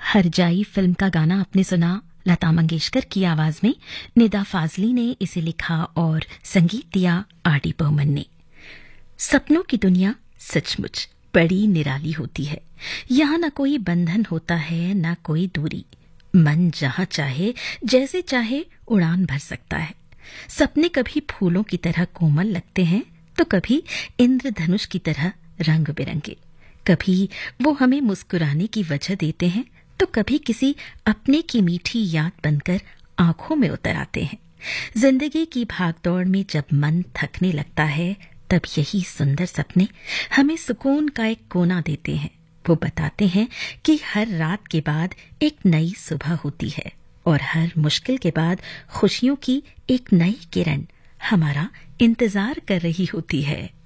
हरजाई film का गाना आपने सुना। लता मंगेशकर की आवाज में निदा फाजली ने इसे लिखा और संगीत दिया आर.डी. बर्मन ने। सपनों की दुनिया सचमुच बड़ी निराली होती है। यहाँ न कोई बंधन होता है, न कोई दूरी। मन जहाँ चाहे जैसे चाहे उड़ान भर सकता है। सपने कभी फूलों की तरह कोमल लगते हैं तो कभी इंद्रधनुष की तरह रंग बिरंगे। कभी वो हमें मुस्कुराने की वजह देते हैं तो कभी किसी अपने की मीठी याद बनकर आंखों में उतर आते हैं। जिंदगी की भागदौड़ में जब मन थकने लगता है तब यही सुंदर सपने हमें सुकून का एक कोना देते हैं। वो बताते हैं कि हर रात के बाद एक नई सुबह होती है और हर मुश्किल के बाद खुशियों की एक नई किरण हमारा इंतजार कर रही होती है।